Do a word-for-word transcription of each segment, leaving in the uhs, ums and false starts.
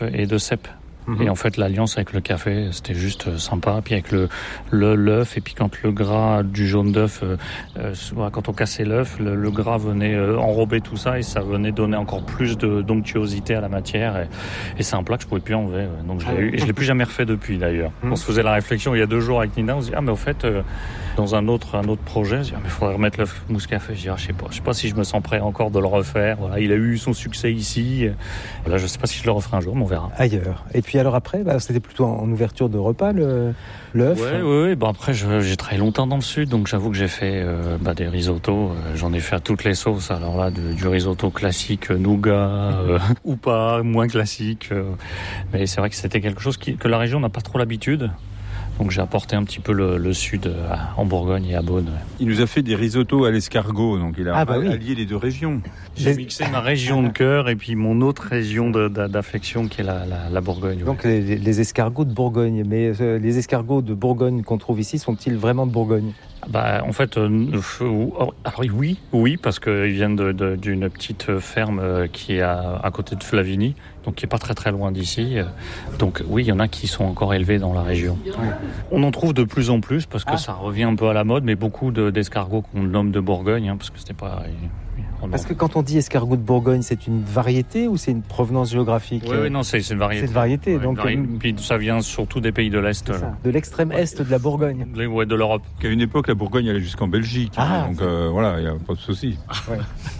et de cèpe. Mmh. Et en fait, l'alliance avec le café, c'était juste sympa. Puis avec le, le l'œuf, et puis quand le gras du jaune d'œuf, euh, euh, quand on cassait l'œuf, le, le gras venait euh, enrober tout ça et ça venait donner encore plus de d'onctuosité à la matière. Et, et c'est un plat que je pouvais plus enlever. Ouais. Donc je l'ai eu, et je l'ai plus jamais refait depuis d'ailleurs. Mmh. On se faisait la réflexion il y a deux jours avec Nina. On se dit ah mais au fait, euh, dans un autre un autre projet, on se dit ah mais faudrait remettre l'œuf mousse café. Je dis ah je sais pas, je sais pas si je me sens prêt encore de le refaire. Voilà, il a eu son succès ici. Là, je sais pas si je le referai un jour, mais on verra. Ailleurs. Et puis alors après, bah, c'était plutôt en ouverture de repas, le, l'œuf. Oui, oui, oui. Bon, après, je, j'ai travaillé longtemps dans le sud, donc j'avoue que j'ai fait euh, bah, des risottos. Euh, j'en ai fait à toutes les sauces. Alors là, de, du risotto classique, nougat, euh, ou pas, moins classique. Euh, mais c'est vrai que c'était quelque chose qui, que la région n'a pas trop l'habitude. Donc j'ai apporté un petit peu le, le sud euh, en Bourgogne et à Beaune. Ouais. Il nous a fait des risottos à l'escargot, donc il a ah bah oui. allié les deux régions. J'ai mixé ma région de cœur et puis mon autre région de, de, d'affection qui est la, la, la Bourgogne. Ouais. Donc les, les escargots de Bourgogne. Mais euh, les escargots de Bourgogne qu'on trouve ici sont-ils vraiment de Bourgogne ? Bah, en fait, euh, alors oui, oui, parce qu'ils viennent de, de, d'une petite ferme qui est à, à côté de Flavigny, donc qui est pas très très loin d'ici. Donc oui, il y en a qui sont encore élevés dans la région. Ouais. On en trouve de plus en plus parce que ah. ça revient un peu à la mode, mais beaucoup de, d'escargots qu'on nomme de Bourgogne, hein, parce que c'était pas. Parce que quand on dit escargot de Bourgogne, c'est une variété ou c'est une provenance géographique ? Oui, oui, non, c'est, c'est une variété. C'est une variété, ouais, donc. Vari... Euh... Puis ça vient surtout des pays de l'Est. De l'extrême Est de la Bourgogne. Ouais, de l'Europe. Qu'à une époque, la Bourgogne allait jusqu'en Belgique. Ah, donc euh, voilà, il n'y a pas de souci. Ouais.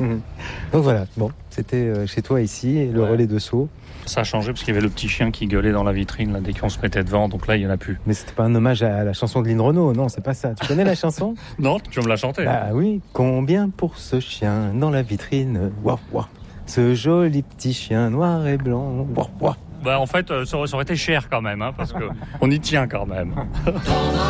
Donc voilà, bon, c'était chez toi ici, le ouais. relais de Sceaux. Ça a changé parce qu'il y avait le petit chien qui gueulait dans la vitrine là, dès qu'on se mettait devant, donc là il n'y en a plus. Mais c'était pas un hommage à la chanson de Lynn Renaud, non, c'est pas ça. Tu connais la chanson ? Non, tu veux me la chanter ? Ah oui, combien pour ce chien dans la vitrine ? Waouh, waouh. Ce joli petit chien noir et blanc. Waouh, waouh. Bah en fait, ça aurait été cher quand même, hein, parce que on y tient quand même.